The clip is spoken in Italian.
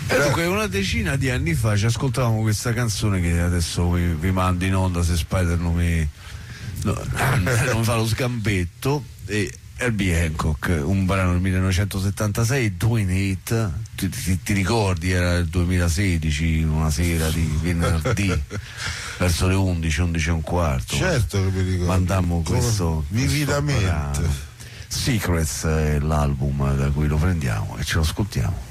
Dunque, una decina di anni fa ci ascoltavamo questa canzone che adesso vi mando in onda se Spider non mi fa lo sgambetto, e Herbie Hancock, un brano del 1976, Doing It, ti ricordi? Era il 2016, una sera di venerdì verso le 11:15:15. Certo che mi ricordo. Mandammo questo vividamente. Secrets è l'album da cui lo prendiamo e ce lo ascoltiamo.